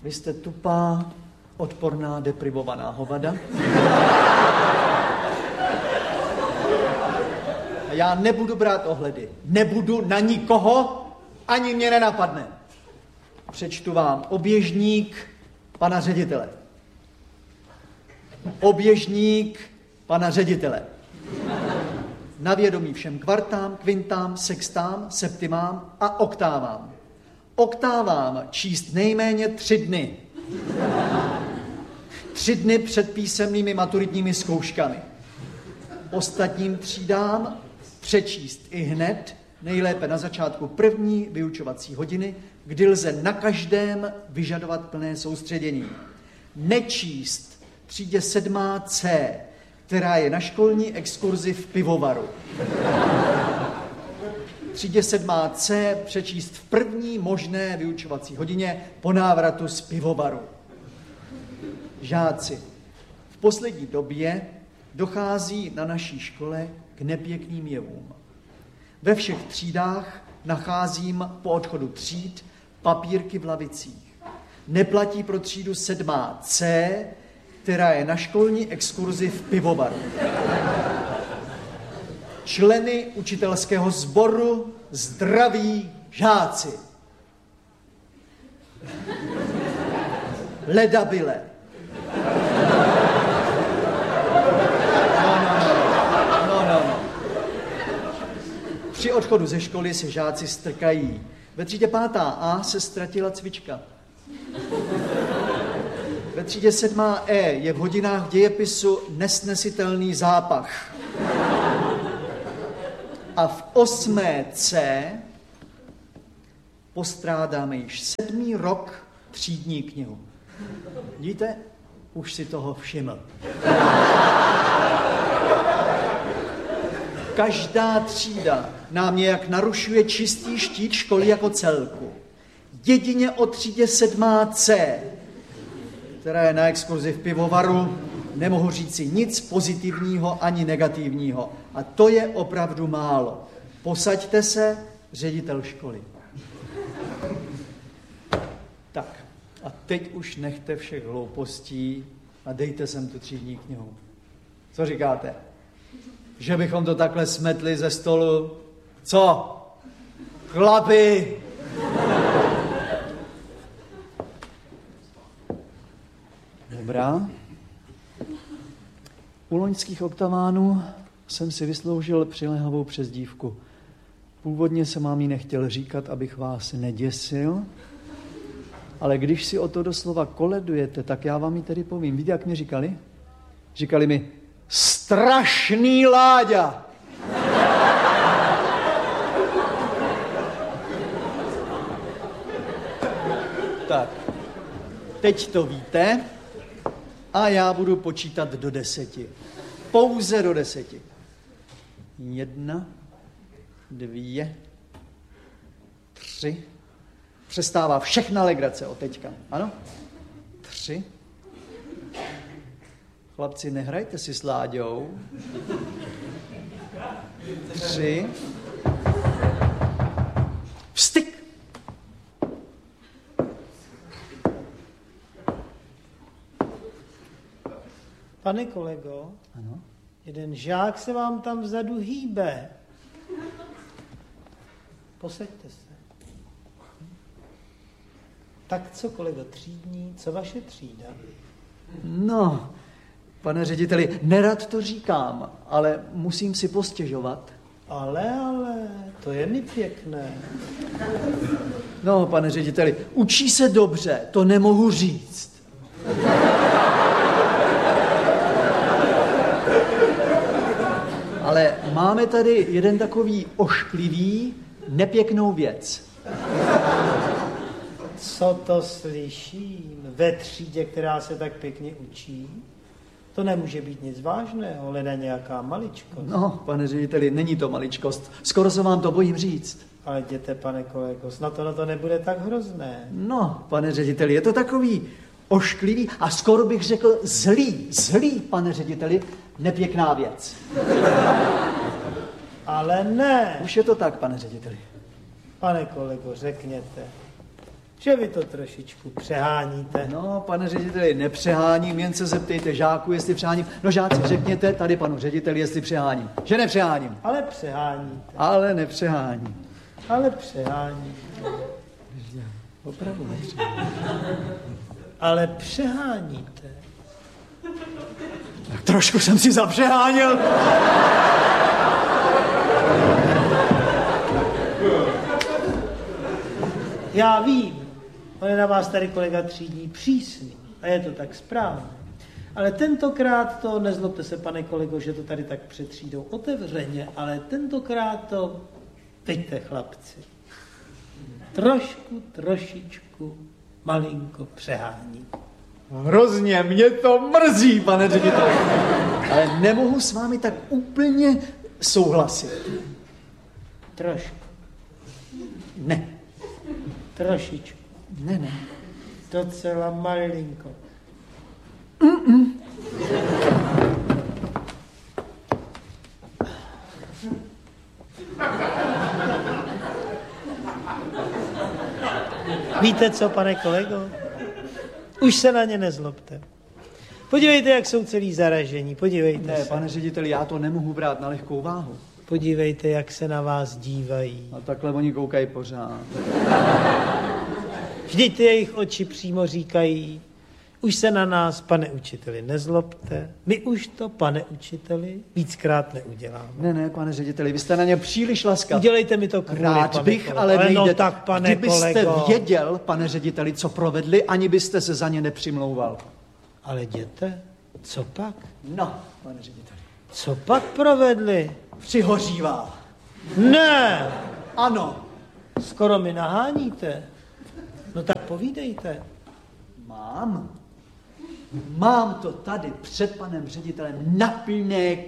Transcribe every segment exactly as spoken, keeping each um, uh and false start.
Vy jste tupá, odporná, deprivovaná hovada. A já nebudu brát ohledy. Nebudu na nikoho, ani mě nenapadne. Přečtu vám oběžník pana ředitele. Oběžník pana ředitele. Na vědomí všem kvartám, kvintám, sextám, septimám a oktávám. Oktávám číst nejméně tři dny. Tři dny před písemnými maturitními zkouškami. Ostatním třídám přečíst i hned, nejlépe na začátku první vyučovací hodiny, kdy lze na každém vyžadovat plné soustředění. Nečíst třídě sedmá C, která je na školní exkurzi v pivovaru. Třídě sedmá C přečíst v první možné vyučovací hodině po návratu z pivovaru. Žáci, v poslední době dochází na naší škole k nepěkným jevům. Ve všech třídách nacházím po odchodu tříd papírky v lavicích. Neplatí pro třídu sedmá C, která je na školní exkurzi v pivovaru. Členy učitelského sboru zdraví žáci. Ledabyle. No, no, no, no, no, no. Při odchodu ze školy se žáci strkají. Ve třídě pátá A se ztratila cvička. Ve třídě sedmá E je v hodinách dějepisu nesnesitelný zápach. A v osmé C postrádáme již sedmý rok třídní knihu. Vidíte? Už si toho všiml. Každá třída nám nějak narušuje čistý štít školy jako celku. Jedině o třídě sedmá C, která je na exkurzi v pivovaru, nemohu říci nic pozitivního ani negativního. A to je opravdu málo. Posaďte se, ředitel školy. Tak, a teď už nechte všech hloupostí a dejte sem tu třídní knihu. Co říkáte? Že bychom to takhle smetli ze stolu? Co? Chlapi! Dobrá. U loňských oktavánů jsem si vysloužil přilehavou přezdívku. Původně jsem vám ji nechtěl říkat, abych vás neděsil, ale když si o to doslova koledujete, tak já vám ji tedy povím. Víte, jak mi říkali? Říkali mi, strašný Láďa. Tak, teď to víte a já budu počítat do deseti. Pouze do deseti. Jedna, dvě, tři. Přestává všechna legrace od teďka. Ano? Tři. Chlapci, nehrajte si s Láďou. Tři. Vstyk. Pane kolego, ano? jeden žák se vám tam vzadu hýbe. Posaďte se. Tak co, kolego, třídní, co vaše třída? No, pane řediteli, nerad to říkám, ale musím si postěžovat. Ale, ale, to je mi pěkné. No, pane řediteli, učí se dobře, to nemohu říct. Ale máme tady jeden takový ošklivý, nepěknou věc. Co to slyším? Ve třídě, která se tak pěkně učí? To nemůže být nic vážného, leda nějaká maličkost. No, pane řediteli, není to maličkost. Skoro se vám to bojím říct. Ale jděte, pane kolego, snad to, to nebude tak hrozné. No, pane řediteli, je to takový ošklivý a skoro bych řekl zlý, zlý, pane řediteli, nepěkná věc. Ale ne. Už je to tak, pane řediteli. Pane kolego, řekněte. že vy to trošičku přeháníte. No, pane řediteli, nepřeháním, jen se zeptejte žáků, jestli přeháním. No žáci, řekněte tady panu řediteli, jestli přeháním. Že nepřeháním. Ale přeháníte. Ale nepřeháním. Ale přeháníte. Opravdu nepřeháním. Ale přeháníte. Tak trošku jsem si zapřehánil. Já vím, on je na vás tady kolega třídní přísný a je to tak správně. Ale tentokrát to, nezlobte se, pane kolego, že to tady tak před třídou otevřeně, ale tentokrát to, teďte chlapci, trošku, trošičku, malinko přehání. Hrozně mě to mrzí, pane řediteli. Ale nemohu s vámi tak úplně souhlasit. Trošku. Ne. Trošičku. Ne, ne. Docela malinko. Mm-mm. Víte co, pane kolego? Už se na ně nezlobte. Podívejte, jak jsou celý zaražení. Podívejte Ne, se. pane řediteli, já to nemohu brát na lehkou váhu. Podívejte, jak se na vás dívají. A takhle oni koukají pořád. Vždyť ty jejich oči přímo říkají, už se na nás, pane učiteli, nezlobte. My už to, pane učiteli, víckrát neuděláme. Ne, ne, pane řediteli, vy jste na ně příliš laskav. Udělejte mi to kvůli, Rád pane bych, kolego. ale nejde. No tak, pane Kdybyste kolego. věděl, pane řediteli, co provedli, ani byste se za ně nepřimlouval. Ale jděte, co pak? No, pane řediteli. Co pak provedli? Přihořívá. Ne, Ano. skoro mi naháníte. No tak povídejte. Mám. Mám to tady před panem ředitelem naplné...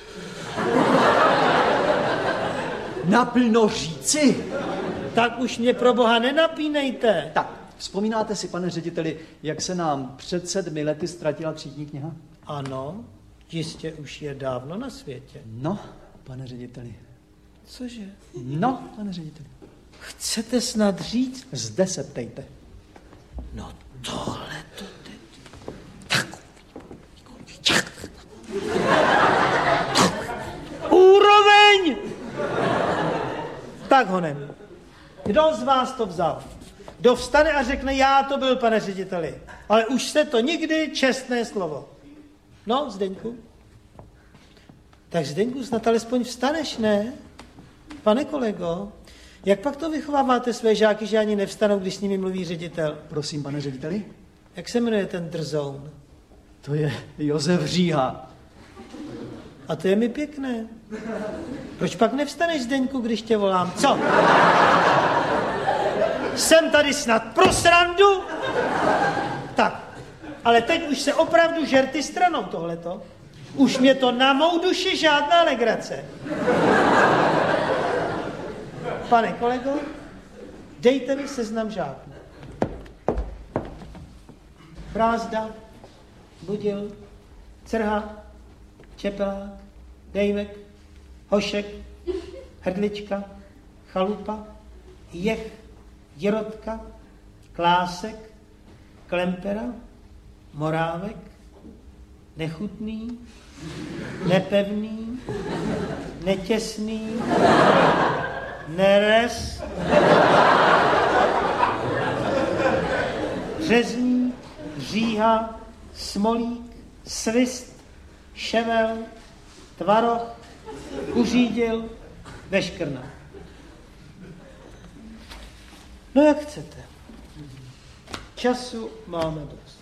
naplno říci. Tak už mě pro boha nenapínejte. Tak, vzpomínáte si, pane řediteli, jak se nám před sedmi lety ztratila třídní kniha? Ano, jistě už je dávno na světě. No, pane řediteli. Cože? No, pane řediteli. Chcete snad říct? Zde se ptejte. No tohle to teď. Tak. Úroveň! Tak honem. Kdo z vás to vzal? Kdo vstane a řekne, já to byl, pane řediteli. Ale už se to nikdy, čestné slovo. No, Zdeňku? Tak Zdeňku, snad alespoň vstaneš, ne? Pane kolego, jak pak to vychováváte své žáky, že ani nevstanou, když s nimi mluví ředitel? Prosím, pane řediteli. Jak se jmenuje ten drzoun? To je Josef Říha. A to je mi pěkné. Proč pak nevstaneš, Zdeňku, když tě volám? Co? Jsem tady snad pro srandu? Tak, ale teď už se opravdu žerty stranou tohleto. Už mě to na mou duši žádná legrace. Pane kolego, dejte mi seznam žáků. Brázda, Budil, Crha, Čepelák, Dejmek, Hošek, Hrdlička, Chalupa, Jech, Jirotka, Klásek, Klempera, Morávek, Nechutný, Nepevný, Netěsný, Nerez, Řezník, Říha, Smolík, Svist, Ševel, Tvaroch, Uřídil, Veškrna. No jak chcete. Času máme dost.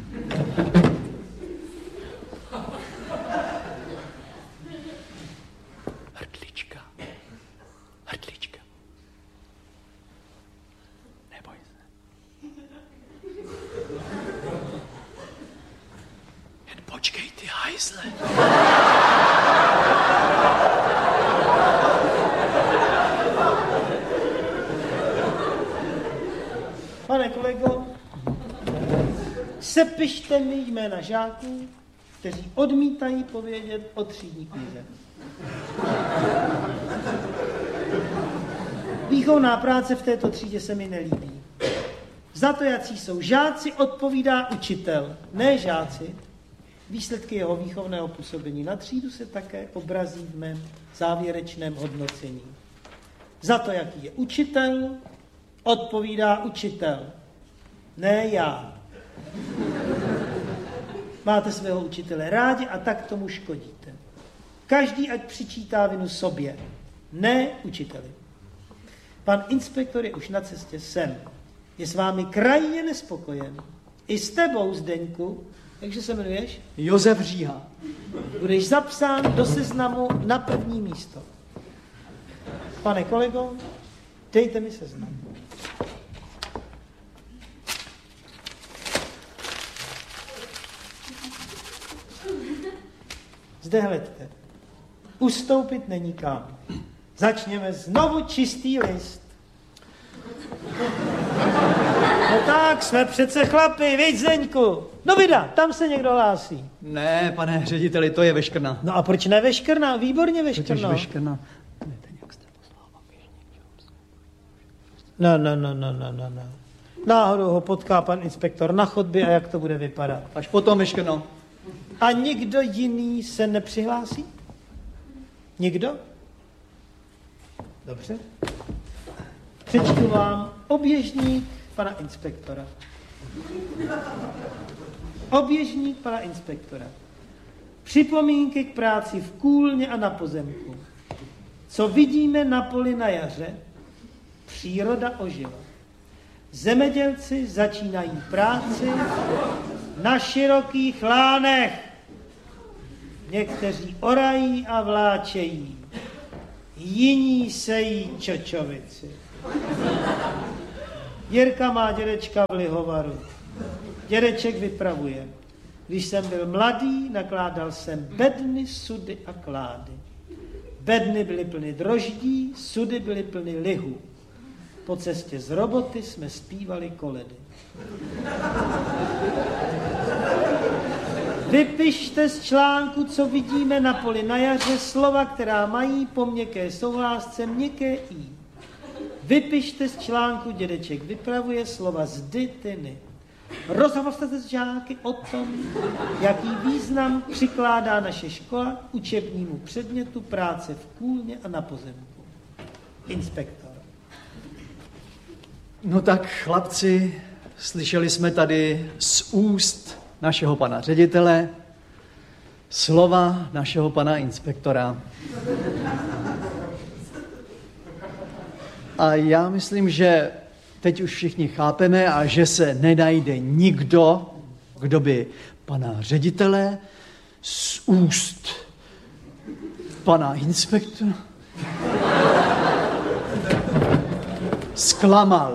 Hrdlička. Hrdlička. Neboj se. Jen počkej, ty hajzle. Pane kolego, sepište mi jména žáků, kteří odmítají povědět o třídní knize. Výchovná práce v této třídě se mi nelíbí. Za to, jací jsou žáci, odpovídá učitel, ne žáci. Výsledky jeho výchovného působení na třídu se také obrazí v mém závěrečném hodnocení. Za to, jaký je učitel, odpovídá učitel, ne já. Máte svého učitele rádi a tak tomu škodíte. Každý ať přičítá vinu sobě, ne učiteli. Pan inspektor je už na cestě sem. Je s vámi krajně nespokojen. I s tebou, Zdeňku, jakže se jmenuješ? Josef Říha. Budeš zapsán do seznamu na první místo. Pane kolego, dejte mi seznam. Zde hleďte. Ustoupit není kam. Začněme znovu čistý list. No tak, jsme přece chlapi, viď, Zdeňku? No vida, tam se někdo hlásí. Ne, pane řediteli, to je Veškrna. No a proč ne Veškrna? Výborně Veškrna. Proč Veškrna? No, no, no, no, no, no, no. Náhodou ho potká pan inspektor na chodbě a jak to bude vypadat. Až potom, Veškrno. A nikdo jiný se nepřihlásí? Nikdo? Dobře. Přečtu vám oběžník pana inspektora. Oběžník pana inspektora. Připomínky k práci v kůlně a na pozemku. Co vidíme na poli na jaře? Příroda ožila. Zemědělci začínají práci na širokých lánech. Někteří orají a vláčejí. Jiní sejí čočovici. Jirka má dědečka v lihovaru. Dědeček vypravuje. Když jsem byl mladý, nakládal jsem bedny, sudy a klády. Bedny byly plny droždí, sudy byly plny lihu. Po cestě z roboty jsme zpívali koledy. Vypište z článku, co vidíme na poli na jaře, slova, která mají po měkké souhlásce měkké i. Vypište z článku, dědeček vypravuje, slova zdy, tyny. Rozhovořte se s žáky o tom, jaký význam přikládá naše škola k učebnímu předmětu práce v kůlně a na pozemku. Inspektor. No tak, chlapci, slyšeli jsme tady z úst našeho pana ředitele slova našeho pana inspektora. A já myslím, že teď už všichni chápeme a že se nenajde nikdo, kdo by pana ředitele z úst pana inspektora zklamal.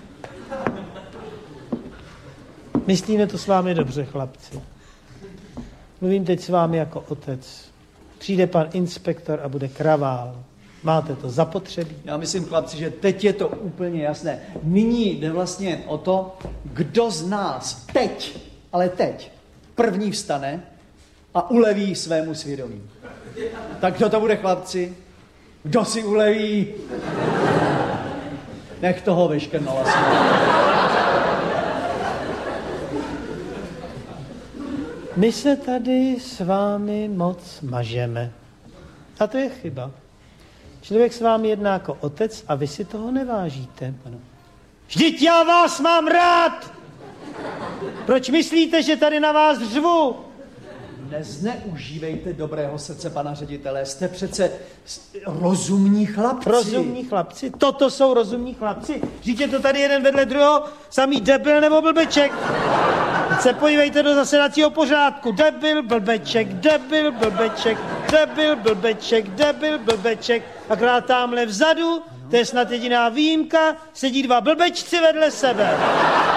Myslíme to s vámi dobře, chlapci. Mluvím teď s vámi jako otec. Přijde pan inspektor a bude kravál. Máte to zapotřebí? Já myslím, chlapci, že teď je to úplně jasné. Nyní jde vlastně o to, kdo z nás teď, ale teď, první vstane a uleví svému svědomí. Tak kdo to bude, chlapci? Kdo si uleví? Nech toho Vyškrnala jsme. My se tady s vámi moc mažeme. A to je chyba. Člověk s vámi jedná jako otec a vy si toho nevážíte. Ano. Vždyť já vás mám rád! Proč myslíte, že tady na vás řvu? Nezneužívejte dobrého srdce pana ředitele. Jste přece rozumní chlapci. Rozumní chlapci? Toto jsou rozumní chlapci? Vždyť je to tady jeden vedle druhého, samý debil nebo blbeček. Teď se podívejte do zasedacího pořádku. Debil, blbeček, debil, blbeček, debil, blbeček, debil, blbeček. Akorát tamhle vzadu, to je snad jediná výjimka, sedí dva blbečci vedle sebe.